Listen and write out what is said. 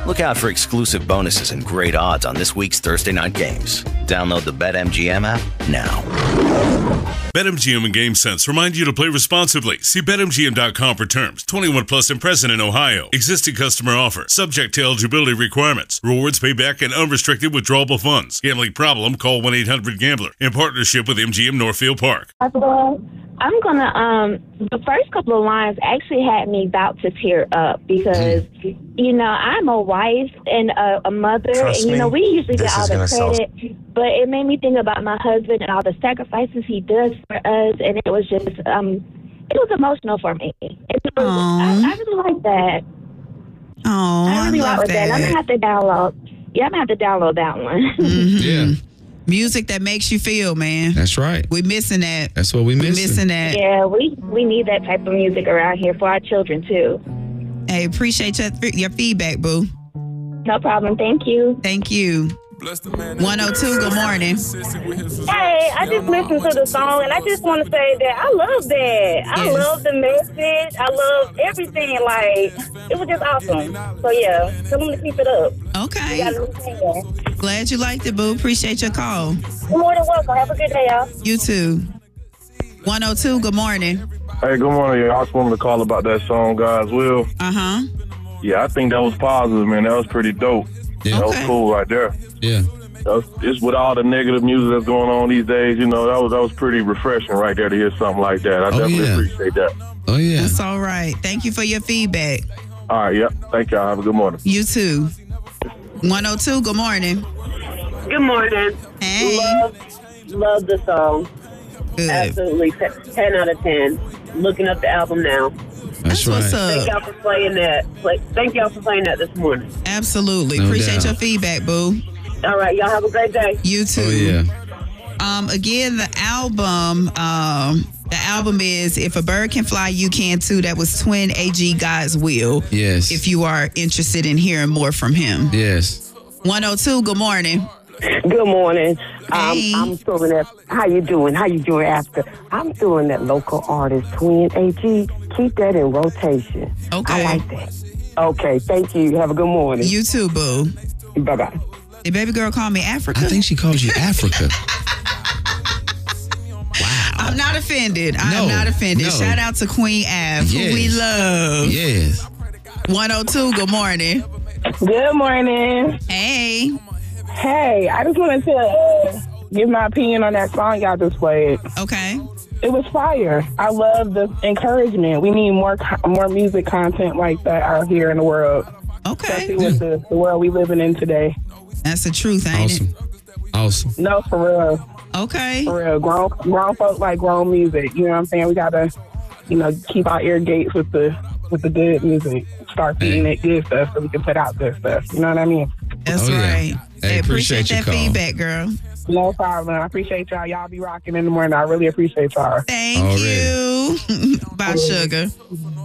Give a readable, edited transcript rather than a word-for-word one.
Look out for exclusive bonuses and great odds on this week's Thursday night games. Download the BetMGM app now. BetMGM and GameSense remind you to play responsibly. See BetMGM.com for terms. 21 plus and present in Ohio. Existing customer offer. Subject to eligibility requirements. Rewards payback and unrestricted withdrawable funds. Gambling problem? Call 1-800-GAMBLER. In partnership with MGM Northfield Park. I'm gonna, the first couple of lines actually had me about to tear up because, you know, I'm a wife and a mother, Trust and, you know, me, we usually get all the this is credit, but it made me think about my husband and all the sacrifices he does for us, and it was just, it was emotional for me. I really like that. Oh, I really love like that. I'm gonna have to download. Yeah, I'm gonna have to download that one. Yeah. Music that makes you feel, man. That's right. We're missing that. That's what we missing. that. Yeah, we need that type of music around here for our children too. Hey, appreciate your feedback, boo. No problem. Thank you. Thank you. 102, good morning. Hey, I just listened to the song and I just want to say that I love that. I love the message. I love everything. Like, it was just awesome. So, yeah, tell them to keep it up. Okay. Glad you liked it, boo. Appreciate your call. You're more than welcome. Have a good day, y'all. You too. 102, good morning. Hey, good morning. Yeah, I just wanted to call about that song, God's Will. Uh-huh. Yeah, I think that was positive, man. That was pretty dope. Yeah. That was cool right there. Yeah. It's with all the negative music that's going on these days, you know, that was pretty refreshing right there to hear something like that. I definitely appreciate that. Oh, yeah. That's all right. Thank you for your feedback. All right, yep. Thank y'all. Have a good morning. You too. 102, good morning. Good morning. Hey. Love the song. Good. Absolutely. 10 out of 10. Looking up the album now. That's right. What's up? Thank y'all for playing that. Thank y'all for playing that this morning. Absolutely. No Appreciate doubt. your feedback, boo. All right, y'all have a great day. You too. Oh, yeah. Again, the album is If a Bird Can Fly, You Can Too. That was Twin AG God's Will. Yes. If you are interested in hearing more from him. Yes. 102, good morning. Good morning. Hey. I'm doing that. How you doing? After? I'm doing that local artist, Twin AG. Keep that in rotation. Okay. I like that. Okay, thank you. Have a good morning. You too, boo. Bye-bye. Did baby girl call me Africa? I think she calls you Africa. I'm not offended. I am No, not offended. no. Shout out to Queen Ave, who we Yes. love. Yes. 102, good morning. Good morning. Hey. Hey, I just wanted to give my opinion on that song y'all just played. Okay. It was fire. I love the encouragement. We need more music content like that out here in the world. Okay. Especially with the world we living in today. That's the truth, ain't Awesome. Awesome. No, for real. it? Okay. For real. Grown folk like grown music. You know what I'm saying? We gotta, keep our ear gates with the good music. Start feeding it good stuff so we can put out good stuff. You know what I mean? That's Oh, yeah. right. Hey, appreciate your that call. feedback, girl. No problem. I appreciate y'all. Y'all be rocking in the morning. I really appreciate y'all. Thank Already. you. Bye, sugar.